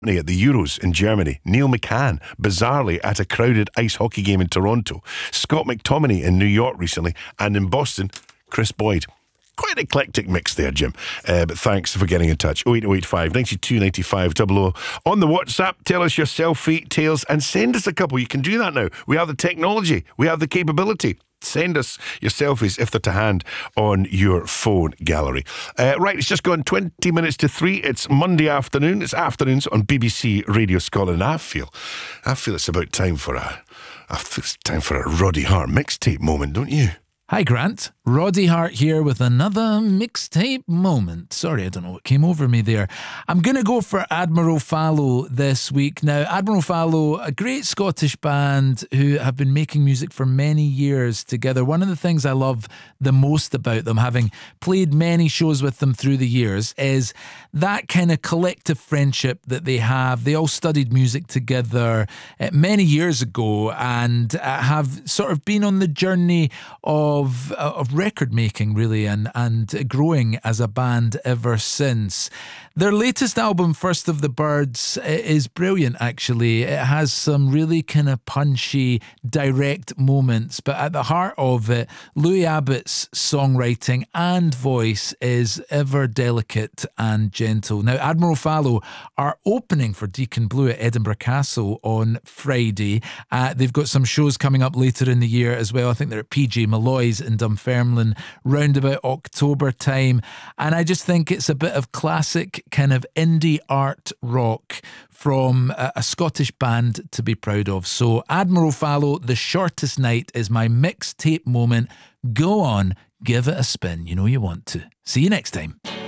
At the Euros in Germany, Neil McCann, bizarrely at a crowded ice hockey game in Toronto, Scott McTominay in New York recently, and in Boston, Chris Boyd. Quite an eclectic mix there, Jim. But thanks for getting in touch. 08085 92 95 00. On the WhatsApp, tell us your selfie tales and send us a couple. You can do that now. We have the technology. We have the capability. Send us your selfies if they're to hand on your phone gallery. Right, it's just gone 20 minutes to 3. It's Monday afternoon. It's afternoons on BBC Radio Scotland. I feel it's about time for a Roddy Hart mixtape moment, don't you? Hi Grant, Roddy Hart here with another mixtape moment. Sorry, I don't know what came over me there. I'm going to go for Admiral Fallow this week. Now, Admiral Fallow, a great Scottish band who have been making music for many years together. One of the things I love the most about them, having played many shows with them through the years, is that kind of collective friendship that they have. They all studied music together many years ago and have sort of been on the journey of record making, really, and growing as a band ever since. Their latest album, First of the Birds, is brilliant, actually. It has some really kind of punchy, direct moments, but at the heart of it, Louis Abbott's songwriting and voice is ever delicate and gentle. Now, Admiral Fallow are opening for Deacon Blue at Edinburgh Castle on Friday. They've got some shows coming up later in the year as well. I think they're at PJ Malloy's in Dunfermline round about October time. And I just think it's a bit of classic kind of indie art rock from a Scottish band to be proud of. So Admiral Fallow, The Shortest Night is my mixtape moment. Go on, give it a spin. You know you want to. See you next time.